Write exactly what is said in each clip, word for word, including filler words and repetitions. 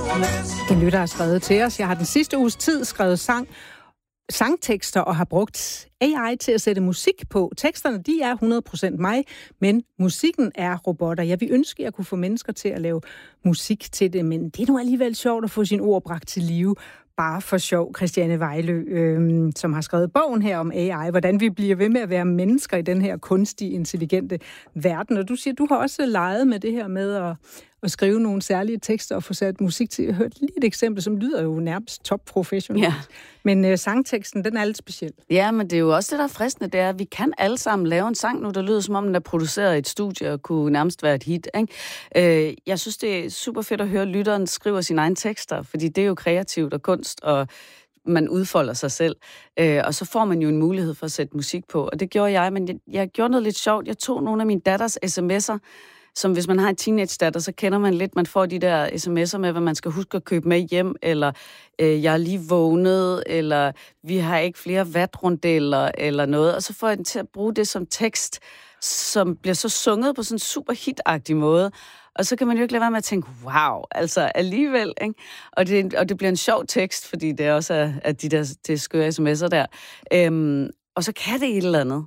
En lytter har skrevet til os. Jeg har den sidste uges tid skrevet sang, sangtekster og har brugt A I til at sætte musik på. Teksterne, de er hundrede procent mig, men musikken er robotter. Jeg vil ønske, at jeg kunne få mennesker til at lave musik til det, men det er nu alligevel sjovt at få sine ord bragt til live. Bare for sjov, Christiane Vejlø, øh, som har skrevet bogen her om A I, hvordan vi bliver ved med at være mennesker i den her kunstige, intelligente verden. Og du siger, du har også leget med det her med at, at skrive nogle særlige tekster og få sat musik til. Jeg hørte lige et eksempel, som lyder jo nærmest top-professionelt. Ja. Men øh, sangteksten, den er lidt speciel. Ja, men det er jo også det, der er fristende, det er, at vi kan alle sammen lave en sang nu, der lyder som om, den er produceret i et studie og kunne nærmest være et hit. Ikke? Øh, jeg synes, det er super fedt at høre, at lytteren skriver sine egne tekster, fordi det er jo kreativt og kunst, og man udfolder sig selv. Øh, og så får man jo en mulighed for at sætte musik på. Og det gjorde jeg, men jeg, jeg gjorde noget lidt sjovt. Jeg tog nogle af min datters sms'er, som hvis man har en teenage-datter, så kender man lidt, man får de der sms'er med, hvad man skal huske at købe med hjem, eller øh, jeg er lige vågnet, eller vi har ikke flere vatrundeller, eller noget. Og så får jeg den til at bruge det som tekst, som bliver så sunget på sådan en super hit-agtig måde. Og så kan man jo ikke lade være med at tænke, wow, altså alligevel, ikke? Og det, og det bliver en sjov tekst, fordi det også er, at de der det skøre sms'er der. Øhm, og så kan det et eller andet.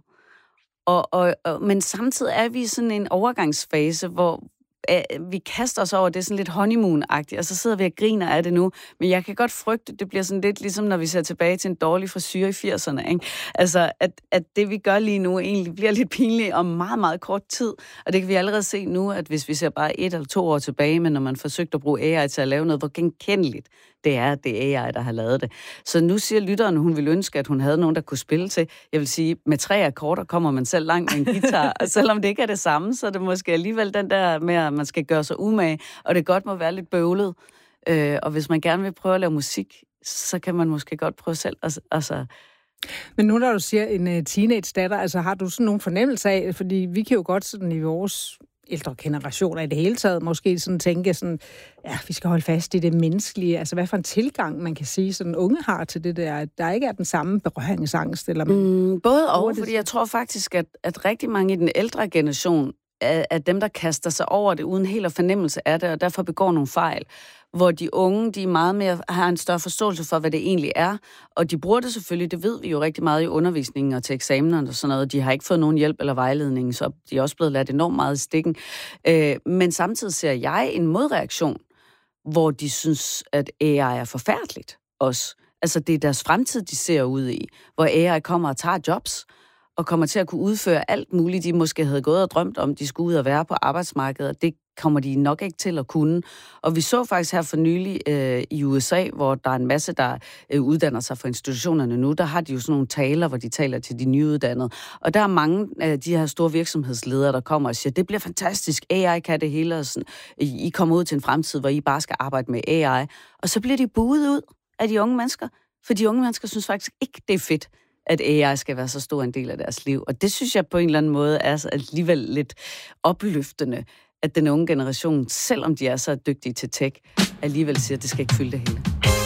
Og, og, og, men samtidig er vi i sådan en overgangsfase, hvor øh, vi kaster os over, det er sådan lidt honeymoon-agtigt, og så sidder vi og griner af det nu. Men jeg kan godt frygte, det bliver sådan lidt ligesom, når vi ser tilbage til en dårlig frisyr i firserne. Ikke? Altså, at, at det vi gør lige nu egentlig bliver lidt pinligt om meget, meget kort tid. Og det kan vi allerede se nu, at hvis vi ser bare et eller to år tilbage, men når man forsøgte at bruge A I til at lave noget, hvor genkendeligt det er, det er A I, der har lavet det. Så nu siger lytteren, hun ville ønske, at hun havde nogen, der kunne spille til. Jeg vil sige, med tre akkorder kommer man selv langt med en guitar, og selvom det ikke er det samme, så er det måske alligevel den der med, at man skal gøre sig umage, og det godt må være lidt bøvlet. Øh, og hvis man gerne vil prøve at lave musik, så kan man måske godt prøve selv. Altså. Men nu, når du siger en uh, teenage-datter, altså har du sådan nogle fornemmelser af, fordi vi kan jo godt sådan i vores ældre generationer i det hele taget måske sådan tænke sådan, ja, vi skal holde fast i det menneskelige. Altså, hvad for en tilgang, man kan sige, sådan unge har til det der, at der ikke er den samme berøringsangst, eller man... Mm, både og, fordi jeg tror faktisk, at, at rigtig mange i den ældre generation er, er dem, der kaster sig over det, uden helt at fornemmelse af det, og derfor begår nogle fejl. Hvor de unge, de meget mere har en større forståelse for, hvad det egentlig er. Og de bruger det selvfølgelig, det ved vi jo rigtig meget i undervisningen og til eksamenerne og sådan noget. De har ikke fået nogen hjælp eller vejledning, så de er også blevet ladt enormt meget i stikken. Øh, men samtidig ser jeg en modreaktion, hvor de synes, at A I er forfærdeligt også. Altså det er deres fremtid, de ser ud i, hvor A I kommer og tager jobs, og kommer til at kunne udføre alt muligt, de måske havde gået og drømt om, de skulle ud og være på arbejdsmarkedet. Det kommer de nok ikke til at kunne. Og vi så faktisk her for nylig øh, i U S A, hvor der er en masse, der øh, uddanner sig for institutionerne nu, der har de jo sådan nogle taler, hvor de taler til de nyuddannede. Og der er mange af de her store virksomhedsledere, der kommer og siger, det bliver fantastisk, A I kan det hele, og sådan, I kommer ud til en fremtid, hvor I bare skal arbejde med A I. Og så bliver de buet ud af de unge mennesker, for de unge mennesker synes faktisk ikke, det er fedt, at A I skal være så stor en del af deres liv. Og det synes jeg på en eller anden måde er alligevel lidt opløftende, at den unge generation, selvom de er så dygtige til tech, alligevel siger, at det skal ikke fylde det hele.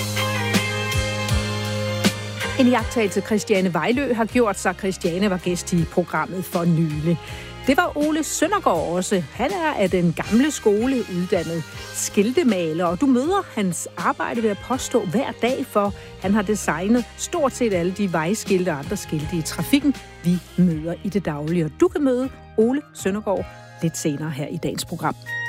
En iagttagelse Christiane Vejlø har gjort sig. Christiane var gæst i programmet for nylig. Det var Ole Søndergaard også. Han er af den gamle skole uddannet skiltemaler, og du møder hans arbejde ved at påstå hver dag, for han har designet stort set alle de vejskilte og andre skilte i trafikken, vi møder i det daglige. Og du kan møde Ole Søndergaard lidt senere her i dagens program.